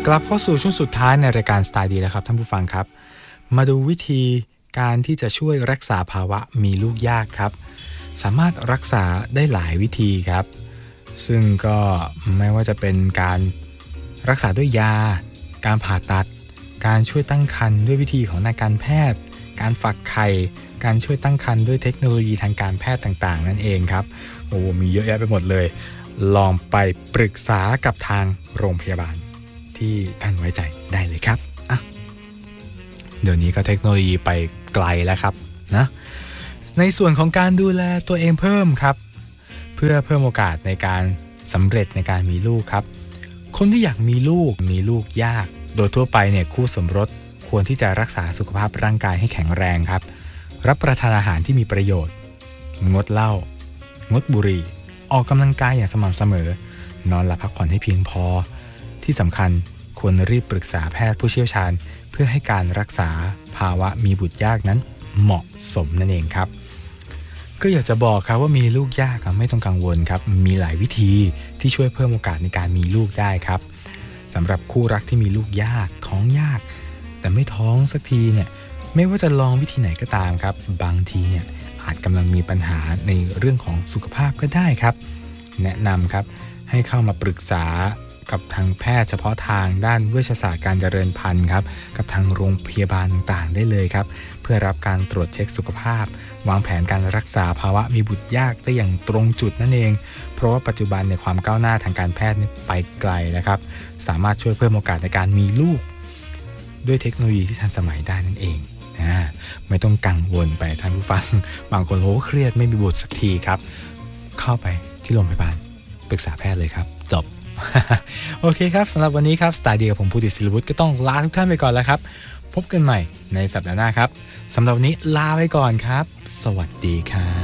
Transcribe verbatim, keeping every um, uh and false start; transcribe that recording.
กลับเข้าสู่ช่วงสุดท้ายในรายการสไตล์ดีแล้วครับท่านผู้ฟังครับมาดูวิธีการที่จะช่วยรักษาภาวะมีลูกยากครับสามารถรักษาได้หลายวิธีครับซึ่งก็ไม่ว่าจะเป็นการรักษาด้วยยาการผ่าตัดการช่วยตั้งครรภ์ด้วยวิธีของทางการแพทย์การฝักไข่การช่วยตั้งครรภ์ด้วยเทคโนโลยีทางการแพทย์ต่างๆนั่นเองครับโอ้มีเยอะแยะไปหมดเลยลองไปปรึกษากับทางโรงพยาบาลที่ท่านไว้ใจได้เลยครับอ่ะเดี๋ยวนี้ก็เทคโนโลยีไปไกลแล้วครับนะในส่วนของการดูแลตัวเองเพิ่มครับเพื่อเพิ่มโอกาสในการสำเร็จในการมีลูกครับคนที่อยากมีลูกมีลูกยากโดยทั่วไปเนี่ยคู่สมรสควรที่จะรักษาสุขภาพร่างกายให้แข็งแรงครับรับประทานอาหารที่มีประโยชน์งดเหล้างดบุหรี่ออกกำลังกายอย่างสม่ำเสมอนอนหลับพักผ่อนให้เพียงพอที่สำคัญควรรีบปรึกษาแพทย์ผู้เชี่ยวชาญเพื่อให้การรักษาภาวะมีบุตรยากนั้นเหมาะสมนั่นเองครับก็อยากจะบอกครับว่ามีลูกยากไม่ต้องกังวลครับมีหลายวิธีที่ช่วยเพิ่มโอกาสในการมีลูกได้ครับสำหรับคู่รักที่มีลูกยากท้องยากแต่ไม่ท้องสักทีเนี่ยไม่ว่าจะลองวิธีไหนก็ตามครับบางทีเนี่ยอาจกำลังมีปัญหาในเรื่องของสุขภาพก็ได้ครับแนะนำครับให้เข้ามาปรึกษากับทางแพทย์เฉพาะทางด้านเวชศาสตร์การเจริญพันธุ์ครับกับทางโรงพยาบาลต่างๆได้เลยครับเพื่อรับการตรวจเช็คสุขภาพวางแผนการรักษาภาวะมีบุตรยากได้อย่างตรงจุดนั่นเองเพราะว่าปัจจุบันในความก้าวหน้าทางการแพทย์ไปไกลแล้วครับสามารถช่วยเพิ่มโอกาสในการมีลูกด้วยเทคโนโลยีที่ทันสมัยได้นั่นเองนะไม่ต้องกังวลไปท่านผู้ฟังบางคนโหเครียดไม่มีบุตรสักทีครับเข้าไปที่โรงพยาบาลปรึกษาแพทย์เลยครับจบ โอเคครับสำหรับวันนี้ครับสไตล์ดีกับผมภูติศิลวุฒิก็ต้องลาทุกท่านไปก่อนแล้วครับพบกันใหม่ในสัปดาห์หน้าครับสำหรับวันนี้ลาไปก่อนครับสวัสดีครับ